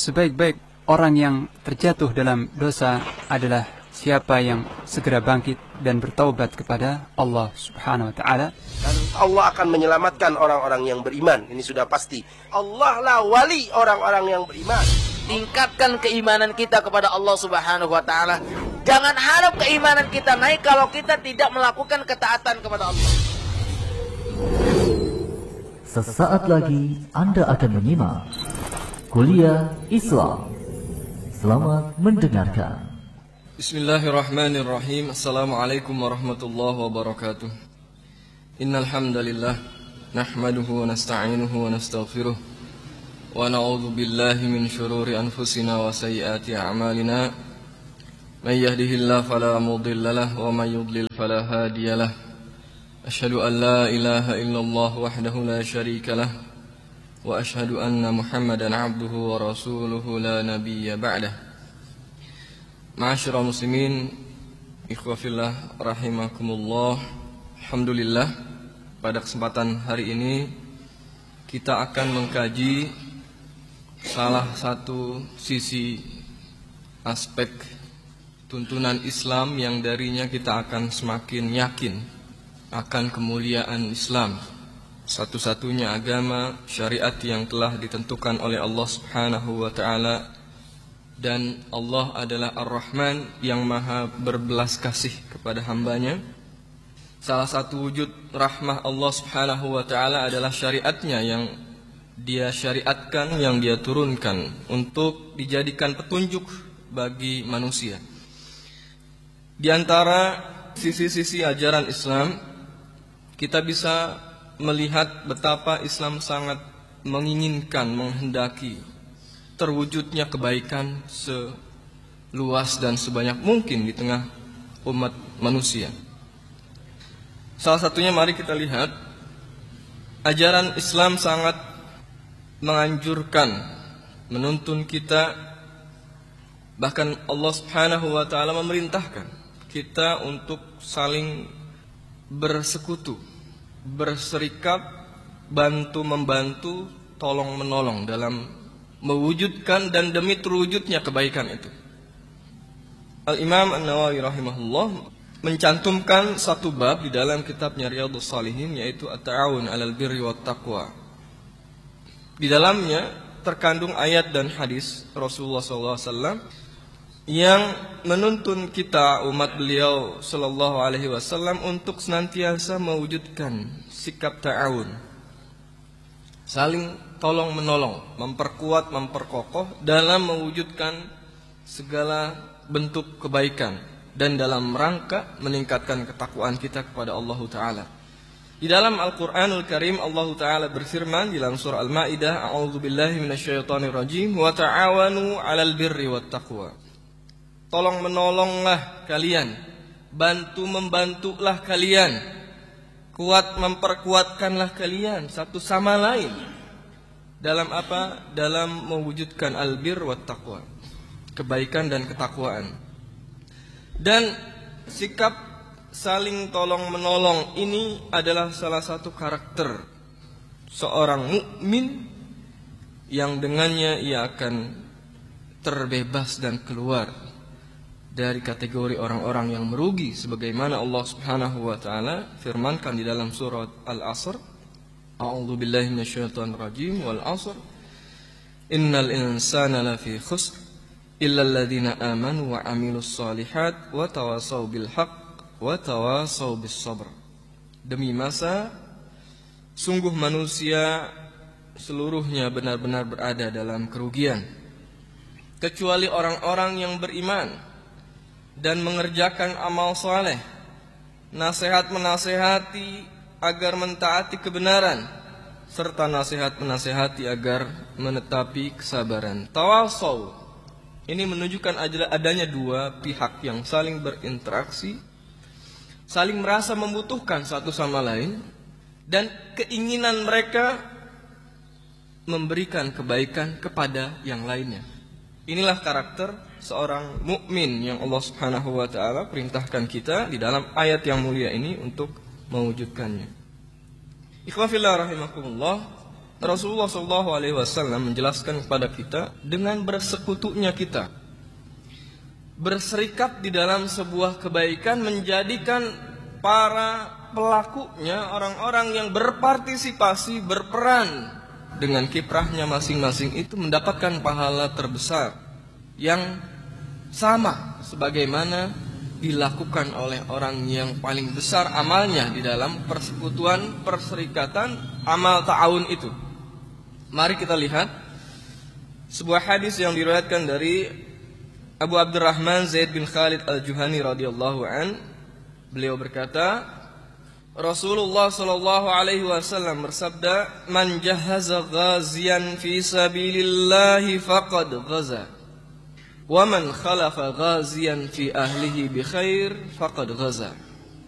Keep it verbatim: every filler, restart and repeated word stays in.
sebaik-baik orang yang terjatuh dalam dosa adalah siapa yang segera bangkit dan bertaubat kepada Allah Subhanahu wa taala. Dan Allah akan menyelamatkan orang-orang yang beriman. Ini sudah pasti. Allah lah wali orang-orang yang beriman. Tingkatkan keimanan kita kepada Allah Subhanahu wa taala. Jangan harap keimanan kita naik kalau kita tidak melakukan ketaatan kepada Allah. Sesaat lagi Anda akan menyimak Kuliah Islam. Selamat mendengarkan. Bismillahirrahmanirrahim. Assalamualaikum warahmatullahi wabarakatuh. Innal hamdalillah nahmaduhu wa nasta'inuhu wa nastaghfiruh wa na'udzu billahi min shururi anfusina wa sayyiati a'malina. May yahdihillahu fala mudilla lahu wa may yudlil fala hadiya lahu. Asyhadu an la ilaha illallah wahdahu la syarika lahu wa asyhadu anna Muhammadan 'abduhu wa rasuluhu la nabiyya ba'dah. Ma'asyiral muslimin, ikhwah fillah rahimakumullah. Alhamdulillah, pada kesempatan hari ini kita akan mengkaji salah satu sisi aspek tuntunan Islam yang darinya kita akan semakin yakin akan kemuliaan Islam, satu-satunya agama syariat yang telah ditentukan oleh Allah Subhanahu wa taala, dan Allah adalah Ar-Rahman yang maha berbelas kasih kepada hambanya. Salah satu wujud rahmah Allah Subhanahu wa taala adalah syariatnya yang dia syariatkan, yang dia turunkan untuk dijadikan petunjuk bagi manusia. Di antara sisi-sisi ajaran Islam, kita bisa melihat betapa Islam sangat menginginkan, menghendaki terwujudnya kebaikan seluas dan sebanyak mungkin di tengah umat manusia. Salah satunya mari kita lihat, ajaran Islam sangat menganjurkan, menuntun kita, bahkan Allah Subhanahu wa taala memerintahkan kita untuk saling bersekutu, berserikat, bantu-membantu, tolong-menolong dalam mewujudkan dan demi terwujudnya kebaikan itu. Al-Imam An-Nawawi rahimahullah mencantumkan satu bab di dalam kitabnya Riyadhus Shalihin, yaitu At-Ta'awun 'alal Birri wat Taqwa. Di dalamnya terkandung ayat dan hadis Rasulullah sallallahu alaihi wasallam yang menuntun kita umat beliau sallallahu alaihi wasallam untuk senantiasa mewujudkan sikap ta'awun, saling tolong menolong, memperkuat, memperkokoh dalam mewujudkan segala bentuk kebaikan dan dalam rangka meningkatkan ketakwaan kita kepada Allah Ta'ala. Di dalam Al-Quranul Karim, Allah Ta'ala berfirman di dalam surah Al-Ma'idah, A'udzubillahi minasyaitonirrajim, wa ta'awanu 'alal birri wat taqwa. Tolong menolonglah kalian, bantu membantulah kalian, kuat memperkuatkanlah kalian satu sama lain. Dalam apa? Dalam mewujudkan albir wat taqwa, kebaikan dan ketakwaan. Dan sikap saling tolong menolong ini adalah salah satu karakter seorang mukmin yang dengannya ia akan terbebas dan keluar dari kategori orang-orang yang merugi, sebagaimana Allah Subhanahu wa taala firmankan di dalam surat Al-Asr, A'udzu billahi minasyaitonir rajim, wal 'asr innal insana lafi khusr illal ladzina amanu wa 'amilus shalihat wa tawassaw bil haqq wa tawassaw bis sabr. Demi masa, sungguh manusia seluruhnya benar-benar berada dalam kerugian, kecuali orang-orang yang beriman dan mengerjakan amal saleh, nasihat menasehati agar mentaati kebenaran, serta nasihat menasehati agar menetapi kesabaran. Tawasaw ini menunjukkan adanya dua pihak yang saling berinteraksi, saling merasa membutuhkan satu sama lain, dan keinginan mereka memberikan kebaikan kepada yang lainnya. Inilah karakter seorang mukmin yang Allah Subhanahu wa taala perintahkan kita di dalam ayat yang mulia ini untuk mewujudkannya. Ikhwah fillah rahimakumullah. Rasulullah shallallahu alaihi wasallam menjelaskan kepada kita dengan bersekutunya kita, berserikat di dalam sebuah kebaikan, menjadikan para pelakunya orang-orang yang berpartisipasi, berperan dengan kiprahnya masing-masing itu mendapatkan pahala terbesar yang sama sebagaimana dilakukan oleh orang yang paling besar amalnya di dalam persekutuan, perserikatan, amal ta'awun itu. Mari kita lihat sebuah hadis yang diriwayatkan dari Abu Abdurrahman Zaid bin Khalid Al-Juhani radhiyallahu an. Beliau berkata, Rasulullah sallallahu alaihi wasallam bersabda, "Man jahaza ghaziyan fi sabilillah faqad ghaza. Wa man khalafa ghaziyan fi ahlihi bi khair faqad ghaza."